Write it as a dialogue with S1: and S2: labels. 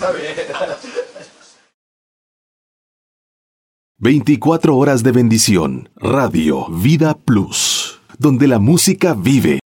S1: Está bien.
S2: 24 horas de bendición. Radio Vida Plus, donde la música vive.